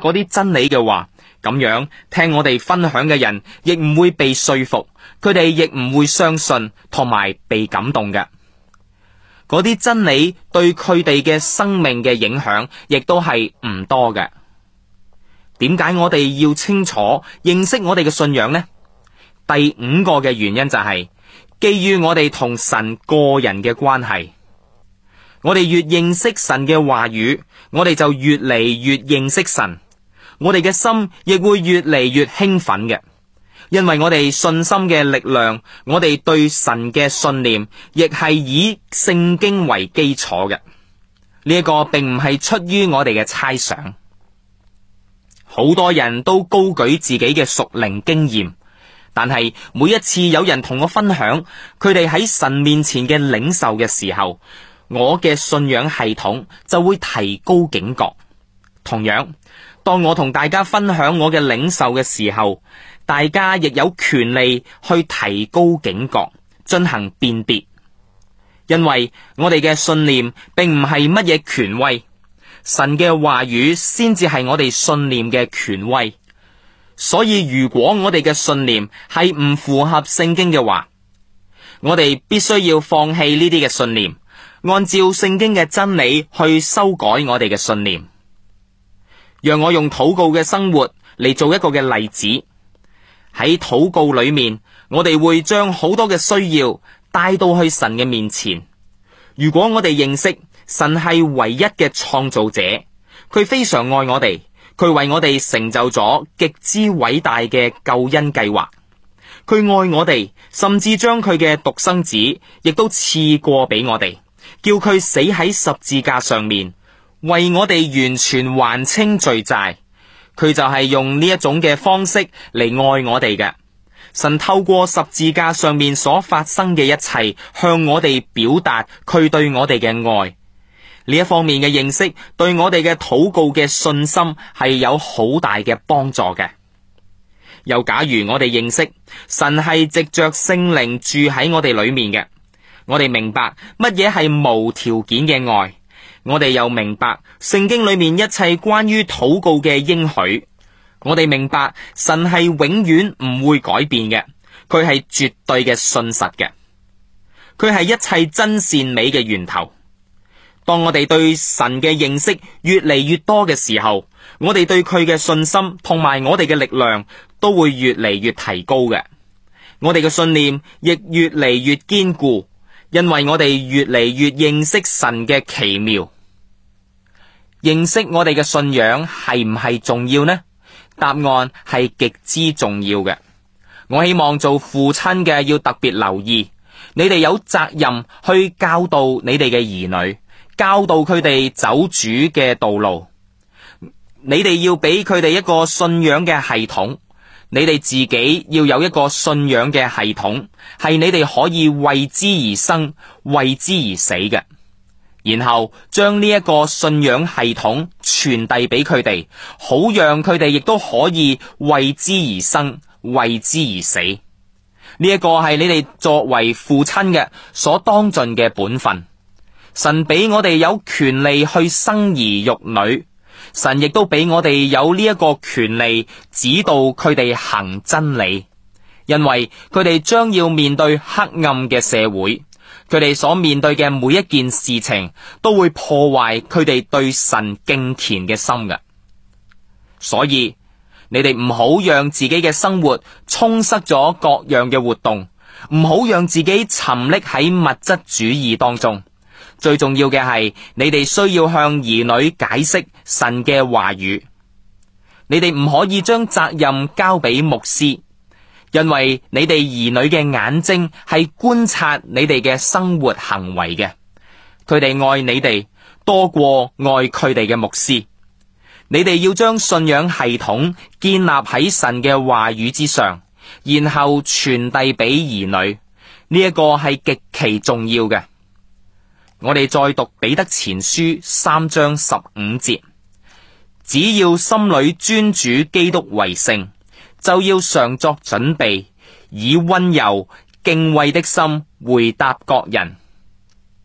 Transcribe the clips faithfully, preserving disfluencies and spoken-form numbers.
嗰啲真理嘅話，咁樣聽我哋分享嘅人亦唔會被說服，佢哋亦唔會相信同埋被感動嘅。嗰啲真理對佢哋嘅生命嘅影響亦都係唔多嘅。點解我哋要清楚認識我哋嘅信仰呢？第五個嘅原因就係基於我哋同神個人嘅關係。我哋越認識神嘅話語，我哋就越嚟越認識神，我哋嘅心亦會越嚟越興奮嘅。因為我哋信心嘅力量，我哋對神嘅信念亦係以聖經為基礎嘅。呢一個並唔係出於我哋嘅猜想。好多人都高舉自己嘅屬靈經驗，但係每一次有人同我分享佢哋喺神面前嘅領受嘅時候，我嘅信仰系統就會提高警覺。同樣，當我同大家分享我嘅領受嘅時候，大家亦有權利去提高警覺，進行辨別。因為我哋嘅信念並唔係乜嘢權威，神嘅話語先至係我哋信念嘅權威。所以如果我哋嘅信念係唔符合聖經嘅話，我哋必須要放棄呢啲嘅信念，按照聖經嘅真理去修改我哋嘅信念。讓我用禱告嘅生活嚟做一個嘅例子。喺禱告裏面，我哋會將好多嘅需要帶到去神嘅面前。如果我哋認識神係唯一嘅創造者，佢非常愛我哋，佢為我哋成就咗極之偉大嘅救恩計劃。佢愛我哋，甚至將佢嘅獨生子亦都賜過俾我哋，叫佢死喺十字架上面，為我哋完全還清罪債。佢就係用呢一種嘅方式嚟愛我哋嘅。神透過十字架上面所發生嘅一切，向我哋表達佢對我哋嘅愛。呢一方面嘅認識，對我哋嘅禱告嘅信心係有好大嘅幫助嘅。又假如我哋認識神係藉着聖靈住喺我哋裏面嘅，我哋明白乜嘢係無條件嘅愛。我哋又明白聖經裏面一切關於禱告嘅應許，我哋明白神係永遠唔會改變嘅，佢係絕對嘅信實嘅，佢係一切真善美嘅源頭。當我哋對神嘅認識越嚟越多嘅時候，我哋對佢嘅信心同埋我哋嘅力量都會越嚟越提高嘅，我哋嘅信念亦越嚟越堅固，因為我哋越嚟越認識神嘅奇妙。認識我哋嘅信仰係唔係重要呢？答案係極之重要嘅。我希望做父親嘅要特別留意，你哋有責任去教導你哋嘅兒女，教導佢哋走主嘅道路。你哋要俾佢哋一個信仰嘅系統，你哋自己要有一個信仰嘅系統，係你哋可以為之而生，為之而死嘅。然後將呢一個信仰系統傳遞俾佢哋，好讓佢哋亦都可以為之而生，為之而死。呢一個係你哋作為父親嘅所當盡嘅本分。神俾我哋有權利去生兒育女，神亦都俾我哋有呢一個權利指導佢哋行真理，因為佢哋將要面對黑暗嘅社會。佢哋所面對嘅每一件事情都會破壞佢哋對神敬虔嘅心嘅，所以你哋唔好讓自己嘅生活充塞咗各樣嘅活動，唔好讓自己沉溺喺物質主義當中。最重要嘅係，你哋需要向兒女解釋神嘅話語。你哋唔可以將責任交俾牧師，因為你哋兒女嘅眼睛係觀察你哋嘅生活行為嘅，佢哋愛你哋多過愛佢哋嘅牧師。你哋要將信仰系統建立喺神嘅話語之上，然後傳遞俾兒女，呢一個係極其重要嘅。我哋再讀彼得前書三章十五節，只要心裏尊主基督為聖，就要常作準備，以溫柔敬畏的心回答各人。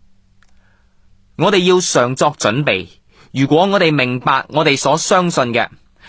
我哋要常作準備。如果我哋明白我哋所相信嘅，